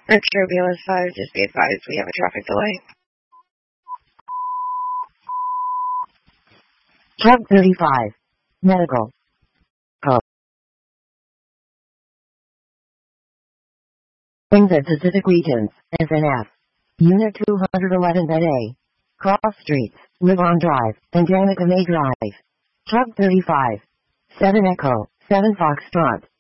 Extra BLS 5, just be advised we have a traffic delay. Truck 35. Medical. Code. In the Pacific Regions, SNF. Unit 211 Bed A. Cross Streets, Livon Drive, and Danica May Drive. Truck 35. 7 Echo, 7 Foxtrot.